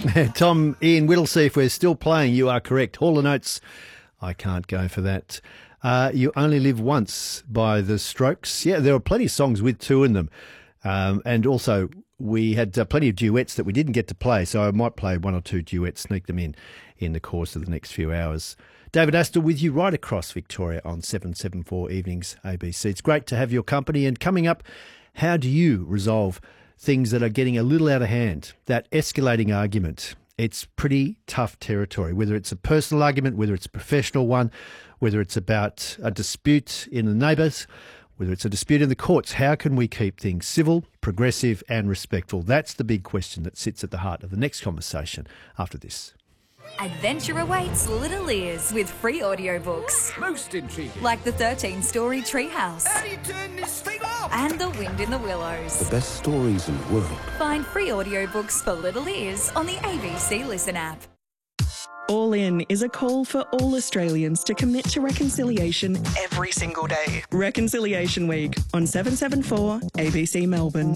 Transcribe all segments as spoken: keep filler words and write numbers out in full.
Tom, Ian Whittlesey, if we're still playing, you are correct. Hall and Oates, I can't go for that. Uh, you Only Live Once by The Strokes. Yeah, there are plenty of songs with two in them. Um, and also, we had uh, plenty of duets that we didn't get to play, so I might play one or two duets, sneak them in in the course of the next few hours. David Astor with you right across Victoria on seven seven four Evenings A B C. It's great to have your company. And coming up, how do you resolve things that are getting a little out of hand? That escalating argument. It's pretty tough territory, whether it's a personal argument, whether it's a professional one, whether it's about a dispute in the neighbours, whether it's a dispute in the courts. How can we keep things civil, progressive and respectful? That's the big question that sits at the heart of the next conversation after this. Adventure awaits little ears with free audiobooks. Most intriguing. Like the thirteen-story Treehouse. How do you turn this thing off? And The Wind in the Willows. The best stories in the world. Find free audiobooks for little ears on the A B C Listen app. All In is a call for all Australians to commit to reconciliation every single day. Reconciliation Week on seven seven four A B C Melbourne.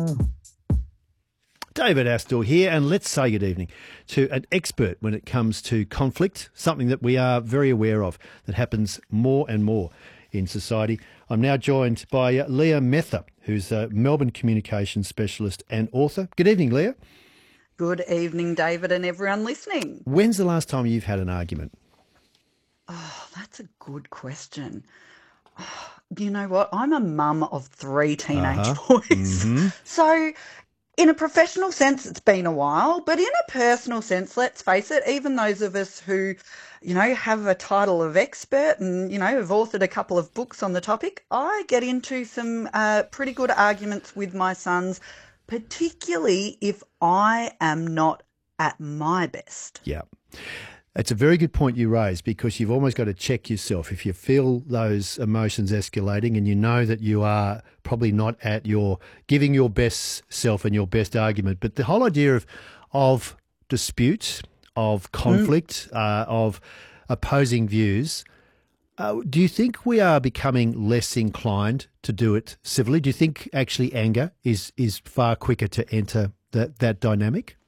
David Astor here, and let's say good evening to an expert when it comes to conflict, something that we are very aware of that happens more and more in society. I'm now joined by uh, Leah Mether, who's a Melbourne communications specialist and author. Good evening, Leah. Good evening, David, and everyone listening. When's the last time you've had an argument? Oh, that's a good question. Oh, you know what? I'm a mum of three teenage Uh-huh. boys. Mhm. So in a professional sense, it's been a while, but in a personal sense, let's face it, even those of us who, you know, have a title of expert and, you know, have authored a couple of books on the topic, I get into some uh, pretty good arguments with my sons, particularly if I am not at my best. Yeah. It's a very good point you raise, because you've almost got to check yourself. If you feel those emotions escalating and you know that you are probably not at your giving your best self and your best argument, but the whole idea of of dispute, of conflict, mm. uh, of opposing views, uh, do you think we are becoming less inclined to do it civilly? Do you think actually anger is is far quicker to enter that that dynamic?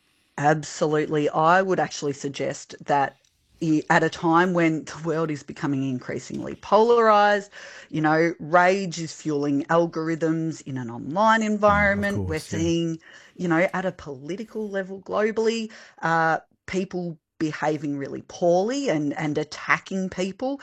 Absolutely. I would actually suggest that at a time when the world is becoming increasingly polarised, you know, rage is fueling algorithms in an online environment. Oh, of course, We're yeah. seeing, you know, at a political level globally, uh, people behaving really poorly and, and attacking people.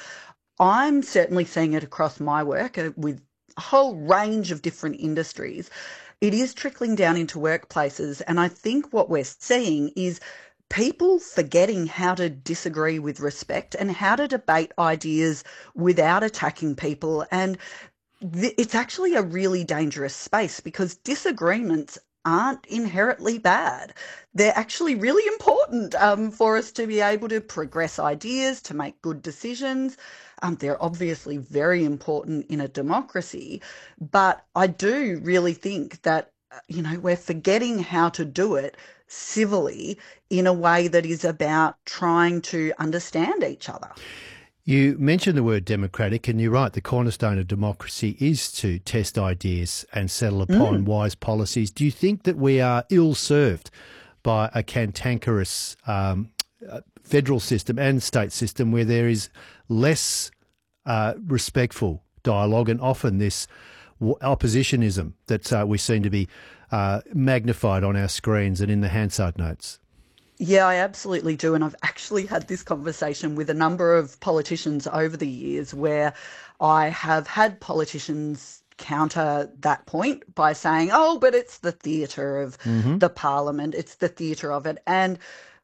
I'm certainly seeing it across my work uh, with a whole range of different industries. It is trickling down into workplaces, and I think what we're seeing is people forgetting how to disagree with respect and how to debate ideas without attacking people. And th- it's actually a really dangerous space, because disagreements aren't inherently bad. They're actually really important um, for us to be able to progress ideas, to make good decisions. Um, they're obviously very important in a democracy, but I do really think that, you know, we're forgetting how to do it civilly in a way that is about trying to understand each other. You mentioned the word democratic, and you're right, the cornerstone of democracy is to test ideas and settle upon Mm. wise policies. Do you think that we are ill-served by a cantankerous um, uh, federal system and state system where there is less uh, respectful dialogue and often this w- oppositionism that uh, we seem to be uh, magnified on our screens and in the Hansard notes? Yeah, I absolutely do. And I've actually had this conversation with a number of politicians over the years where I have had politicians counter that point by saying, oh, but it's the theatre of Mm-hmm. the parliament, it's the theatre of it. And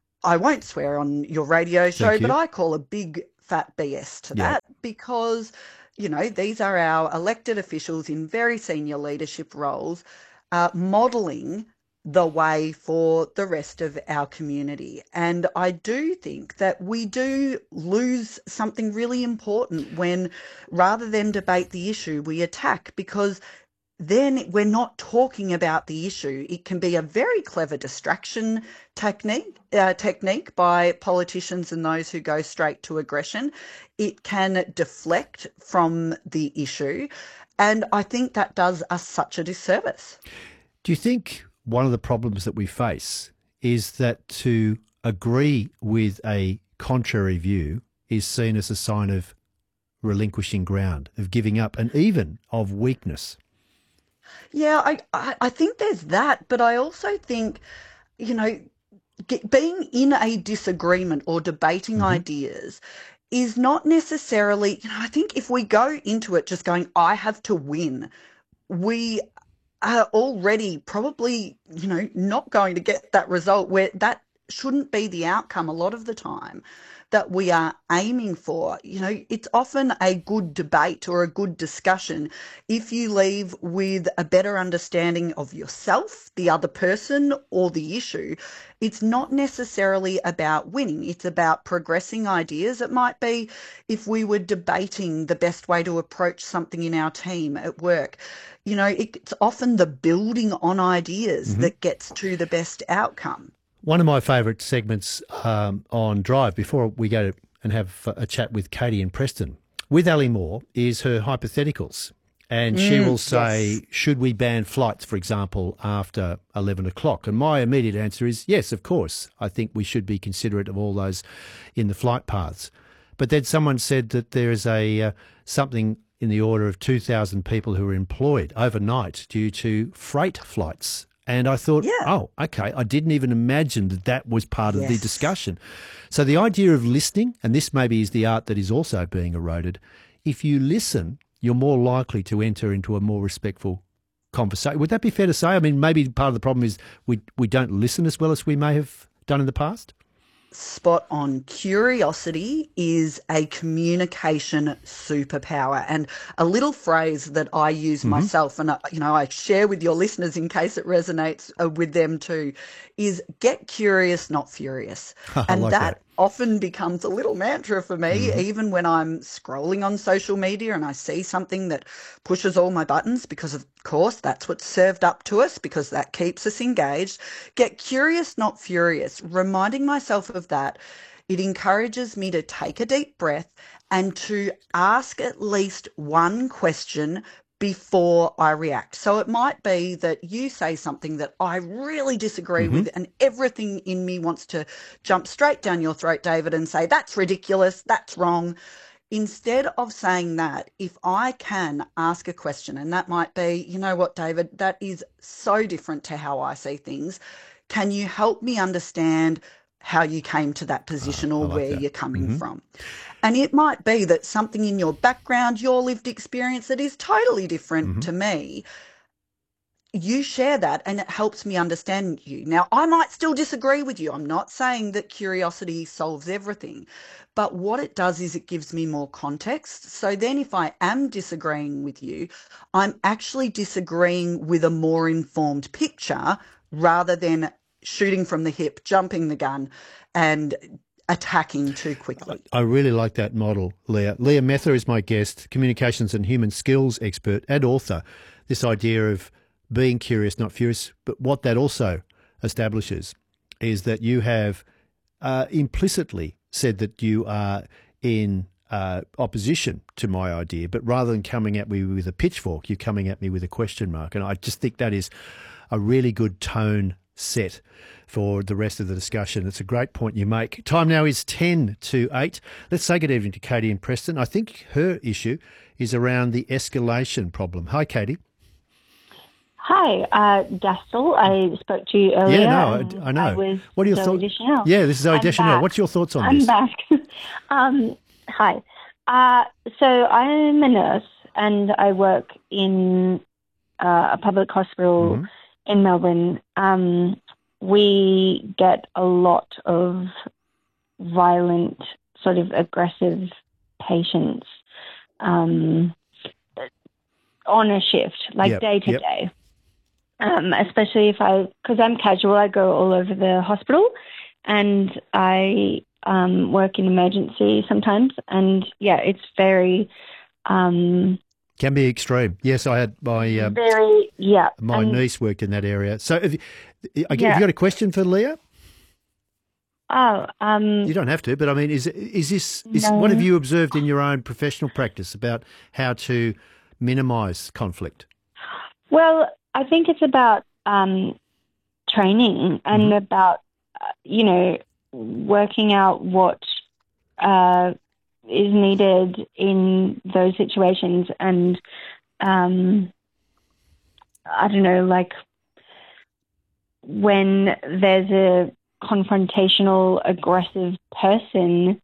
I won't swear on your radio show, Thank you. but I call a big fat B S to Yeah. that, because, you know, these are our elected officials in very senior leadership roles, uh, modelling the way for the rest of our community. And I do think that we do lose something really important when, rather than debate the issue, we attack, because then we're not talking about the issue. It can be a very clever distraction technique, uh, technique by politicians and those who go straight to aggression. It can deflect from the issue. And I think that does us such a disservice. Do you think one of the problems that we face is that to agree with a contrary view is seen as a sign of relinquishing ground, of giving up, and even of weakness. Yeah, I, I, I think there's that, but I also think, you know, get, being in a disagreement or debating Mm-hmm. ideas is not necessarily, you know, I think if we go into it just going, I have to win, we are already probably, you know, not going to get that result where that shouldn't be the outcome a lot of the time that we are aiming for. You know, it's often a good debate or a good discussion if you leave with a better understanding of yourself, the other person, or the issue. It's not necessarily about winning. It's about progressing ideas. It might be if we were debating the best way to approach something in our team at work. You know, it's often the building on ideas Mm-hmm. that gets to the best outcome. One of my favourite segments um, on Drive, before we go to, and have a chat with Katie in Preston, with Ali Moore, is her hypotheticals. And she will say, yes. should we ban flights, for example, after eleven o'clock? And my immediate answer is, yes, of course. I think we should be considerate of all those in the flight paths. But then someone said that there is a uh, something in the order of two thousand people who are employed overnight due to freight flights. And I thought, Yeah. oh, okay, I didn't even imagine that that was part of the Yes. discussion. So the idea of listening, and this maybe is the art that is also being eroded, if you listen, you're more likely to enter into a more respectful conversation. Would that be fair to say? I mean, maybe part of the problem is we we don't listen as well as we may have done in the past? Spot on. Curiosity is a communication superpower, and a little phrase that I use Mm-hmm. myself, and I, you know, I share with your listeners in case it resonates uh, with them too, is get curious, not furious. I and like that, that. often becomes a little mantra for me, Mm-hmm. even when I'm scrolling on social media and I see something that pushes all my buttons, because of course that's what's served up to us, because that keeps us engaged. Get curious, not furious. Reminding myself of that, it encourages me to take a deep breath and to ask at least one question before I react. So it might be that you say something that I really disagree Mm-hmm. with, and everything in me wants to jump straight down your throat, David, and say, that's ridiculous, that's wrong. Instead of saying that, if I can ask a question, and that might be, you know what, David, that is so different to how I see things. Can you help me understand how you came to that position, or like where that. you're coming from? And it might be that something in your background, your lived experience, that is totally different to me, you share that and it helps me understand you. Now, I might still disagree with you. I'm not saying that curiosity solves everything, but what it does is it gives me more context. So then if I am disagreeing with you, I'm actually disagreeing with a more informed picture rather than shooting from the hip, jumping the gun and attacking too quickly. I really like that model, Leah. Leah Mether is my guest, communications and human skills expert and author. This idea of being curious, not furious, but what that also establishes is that you have uh, implicitly said that you are in uh, opposition to my idea, but rather than coming at me with a pitchfork, you're coming at me with a question mark. And I just think that is a really good tone set for the rest of the discussion. It's a great point you make. Time now is ten to eight. Let's say good evening to Katie in Preston. I think her issue is around the escalation problem. Hi, Katie. Hi, uh, Dastel. I spoke to you earlier. Yeah, no, and I, I know. I was what are your Zoe thoughts? Deschanel. Yeah, this is Zoe I'm Deschanel. back. What's your thoughts on I'm this? back. um, hi. Uh, so I'm a nurse and I work in uh, a public hospital Mhm. in Melbourne. Um, we get a lot of violent, sort of aggressive patients um, on a shift, like Yep, day to yep. day. Um, especially if I, because I'm casual, I go all over the hospital and I um, work in emergency sometimes. And yeah, it's very, um, Can be extreme. Yes, I had my um, very, yeah. my and, niece worked in that area. So, have you, have Yeah. you got a question for Leah? Oh, um, You don't have to, but I mean, is is this is No. what have you observed in your own professional practice about how to minimise conflict? well, I think it's about um, training and Mm-hmm. about you know, working out what uh, is needed in those situations, and um, I don't know, like when there's a confrontational, aggressive person,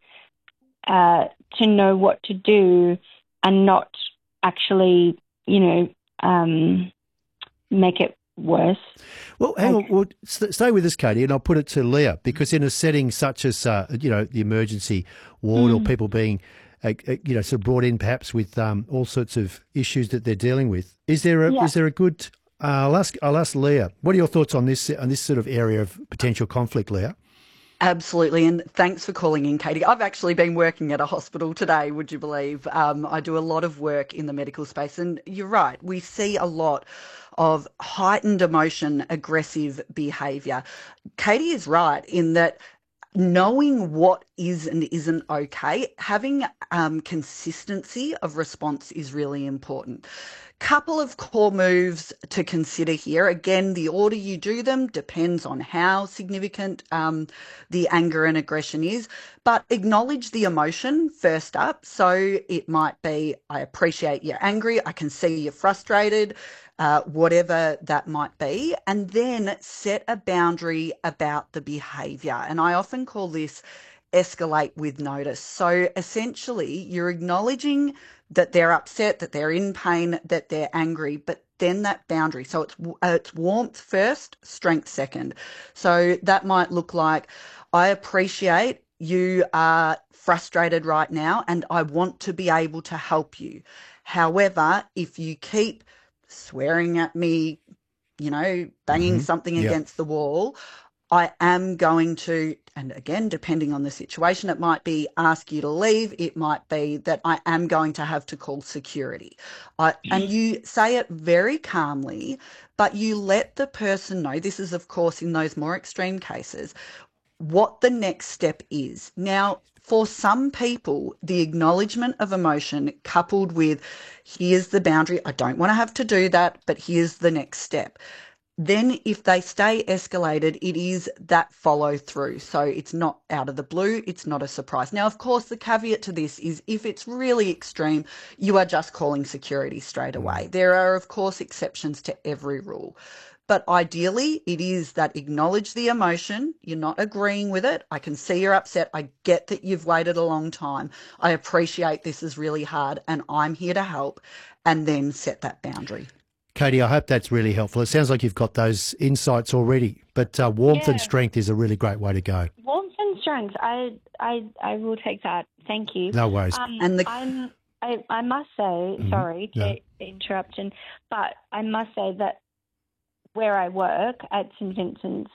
uh, to know what to do and not actually, you know, um, make it worse. Well, hang on. Well, st- stay with us, Katie, and I'll put it to Leah, because in a setting such as, uh, you know, the emergency ward mm. or people being, uh, uh, you know, sort of brought in perhaps with um, all sorts of issues that they're dealing with, is there a, yeah. is there a good? Uh, I'll ask. I'll ask Leah. What are your thoughts on this on this sort of area of potential conflict, Leah? Absolutely, and thanks for calling in, Katie. I've actually been working at a hospital today, would you believe? Um, I do a lot of work in the medical space, and you're right, we see a lot of heightened emotion, aggressive behaviour. Katie is right in that knowing what is and isn't okay, having um, consistency of response is really important. Couple of core moves to consider here. Again, the order you do them depends on how significant um, the anger and aggression is, but acknowledge the emotion first up. So it might be, I appreciate you're angry, I can see you're frustrated, uh, whatever that might be, and then set a boundary about the behaviour. And I often call this escalate with notice. So essentially, you're acknowledging that they're upset, that they're in pain, that they're angry, but then that boundary. So it's uh, it's warmth first, strength second. So that might look like, I appreciate you are frustrated right now and I want to be able to help you. However, if you keep swearing at me, you know, banging mm-hmm. something yep. against the wall, I am going to, and again, depending on the situation, it might be ask you to leave. It might be that I am going to have to call security. I, and you say it very calmly, but you let the person know, this is, of course, in those more extreme cases, what the next step is. Now, for some people, the acknowledgement of emotion coupled with, here's the boundary, I don't want to have to do that, but here's the next step. Then if they stay escalated, it is that follow through. So it's not out of the blue. It's not a surprise. Now, of course, the caveat to this is if it's really extreme, you are just calling security straight away. There are, of course, exceptions to every rule. But ideally, it is that acknowledge the emotion. You're not agreeing with it. I can see you're upset. I get that you've waited a long time. I appreciate this is really hard and I'm here to help. And then set that boundary. Katie, I hope that's really helpful. It sounds like you've got those insights already, but uh, warmth yeah. and strength is a really great way to go. Warmth and strength, I I, I will take that. Thank you. No worries. Um, and the... I'm, I, I must say, mm-hmm. sorry to no. interrupt, but I must say that where I work at St Vincent's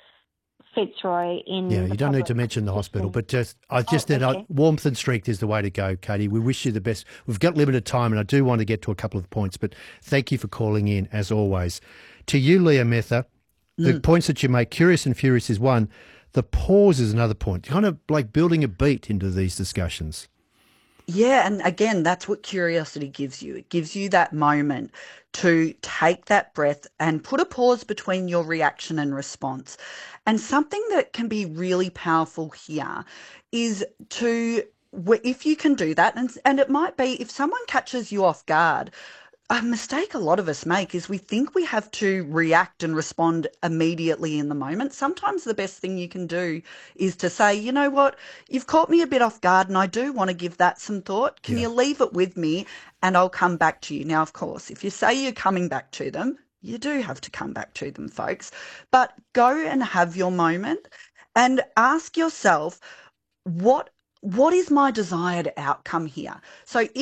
Fitzroy in yeah, you don't need to mention the hospital, but just I just oh, okay. warmth and strength is the way to go, Katie. We wish you the best. We've got limited time, and I do want to get to a couple of points, but thank you for calling in as always. To you, Leah Mether, the mm. points that you make, curious and furious, is one. The pause is another point. Kind of like building a beat into these discussions. Yeah, and again, that's what curiosity gives you. It gives you that moment to take that breath and put a pause between your reaction and response. And something that can be really powerful here is to, if you can do that, and, and it might be if someone catches you off guard, a mistake a lot of us make is we think we have to react and respond immediately in the moment. Sometimes the best thing you can do is to say, you know what, you've caught me a bit off guard and I do want to give that some thought. Can yeah. you leave it with me and I'll come back to you? Now, of course, if you say you're coming back to them, you do have to come back to them, folks. But go and have your moment and ask yourself, what what is my desired outcome here? So